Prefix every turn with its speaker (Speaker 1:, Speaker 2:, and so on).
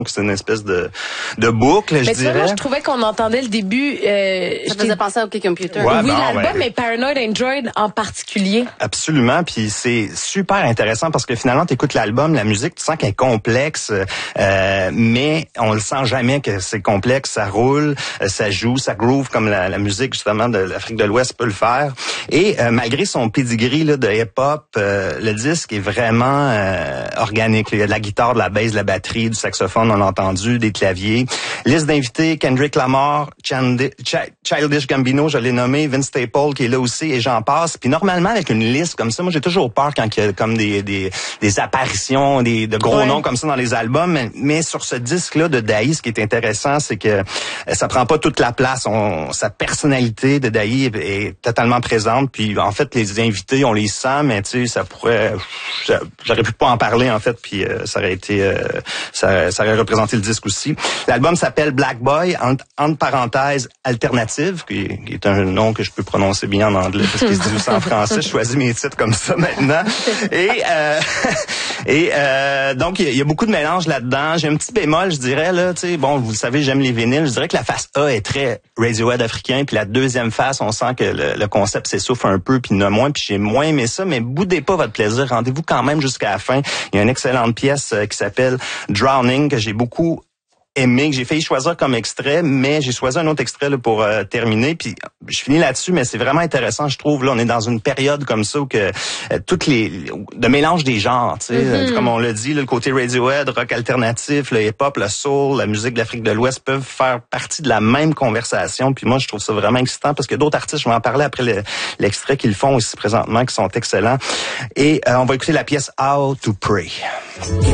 Speaker 1: c'est une espèce de boucle, je dirais.
Speaker 2: Moi, je trouvais qu'on entendait le début.
Speaker 3: Ça faisait penser à OK Computer.
Speaker 1: Ouais,
Speaker 2: oui, l'album, mais Paranoid Android en particulier.
Speaker 1: Absolument, puis c'est super intéressant parce que finalement, tu écoutes l'album, la musique, tu sens qu'elle est complexe, mais on le sent jamais que c'est complexe. Ça roule, ça joue, ça groove comme la musique justement de l'Afrique de l'Ouest peut le faire. Et malgré son pedigree là, de hip-hop, le disque est vraiment organique. Il y a de la guitare, de la basse, de la batterie, du saxophone, on l'a entendu, des claviers. Liste d'invités, Kendrick Lamar, Childish Gambino, je l'ai nommé, Vince Staples qui est là aussi, et j'en passe. Puis normalement, avec une liste comme ça, moi j'ai toujours peur quand il y a comme des apparitions, de gros noms comme ça dans les albums, mais sur ce disque-là de Dahi, ce qui est intéressant, c'est que ça prend pas toute la place. Sa personnalité de Dahi est totalement présente, puis en fait, les invités, on les sent, mais tu sais, ça pourrait... J'aurais pu pas en parler, en fait, puis ça aurait été... ça aurait représenté le disque aussi. L'album s'appelle Black Boy, entre parenthèses, alternative, qui est un nom que je peux prononcer bien en anglais, parce qu'il se dit aussi en français. Je choisis mes titres comme ça maintenant. Et donc, il y a beaucoup de mélange là-dedans. J'ai un petit bémol, je dirais, là, tu sais, bon, vous le savez, j'aime les vinyles. Je dirais que la face A est très Radiohead africain, puis la deuxième face, on sent que le concept s'essouffle un peu, puis il y en a moins, puis j'ai moins aimé ça, mais boudez pas votre plaisir. Rendez-vous quand même jusqu'à la fin. Il y a une excellente pièce qui s'appelle Drowning, que j'ai beaucoup aimé, que j'ai failli choisir comme extrait, mais j'ai choisi un autre extrait là, pour terminer, puis je finis là-dessus, mais c'est vraiment intéressant, je trouve. Là, on est dans une période comme ça où que de mélange des genres, tu sais, comme on l'a dit, là, le côté Radiohead, rock alternatif, le hip-hop, le soul, la musique de l'Afrique de l'Ouest peuvent faire partie de la même conversation, puis moi, je trouve ça vraiment excitant, parce que d'autres artistes, je vais en parler après l'extrait qu'ils font ici présentement, qui sont excellents. Et on va écouter la pièce How to Pray.